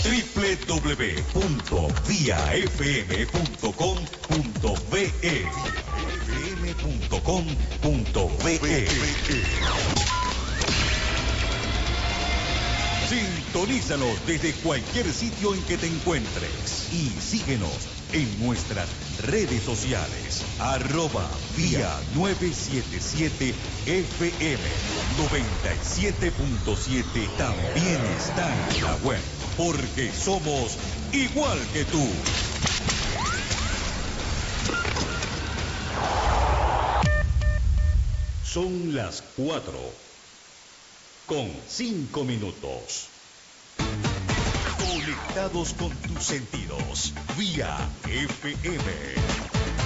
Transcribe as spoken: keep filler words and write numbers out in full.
doble u doble u doble u punto vía f m punto com punto be e f m punto com punto be e. Sintonízanos desde cualquier sitio en que te encuentres y síguenos en nuestras redes sociales. Arroba vía novecientos setenta y siete F M noventa y siete punto siete también está en la web, porque somos igual que tú. Son las cuatro con cinco minutos. Conectados con tus sentidos, vía F M.